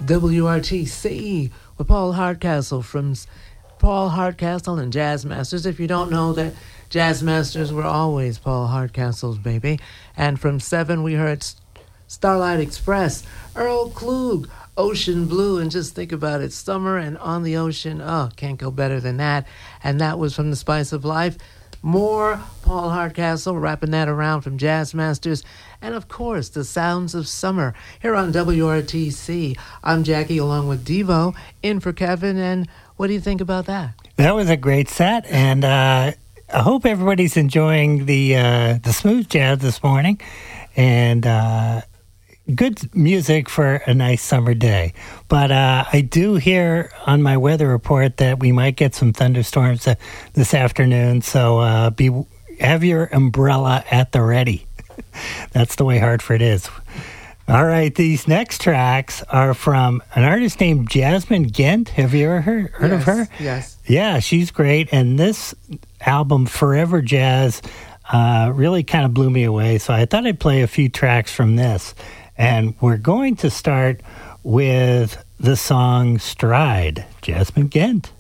WRTC with Paul Hardcastle from Paul Hardcastle and Jazz Masters. If you don't know that Jazz Masters were always Paul Hardcastle's baby. And from 7 we heard Starlight Express, Earl Klug, Ocean Blue, and just think about it, summer and on the ocean. Oh, can't go better than that. And that was from The Spice of Life. More Paul Hardcastle, wrapping that around from Jazz Masters. And of course, the sounds of summer here on WRTC. I'm Jackie along with Devo, in for Kevin. And what do you think about that? That was a great set. And I hope everybody's enjoying the smooth jazz this morning. And good music for a nice summer day. But I do hear on my weather report that we might get some thunderstorms this afternoon. So have your umbrella at the ready. That's the way Hartford is. All right, these next tracks are from an artist named Jasmine Gent. Have you ever heard of her? Yes. Yeah, she's great. And this album, Forever Jazz, really kind of blew me away. So I thought I'd play a few tracks from this. And we're going to start with the song Stride, Jasmine Gent.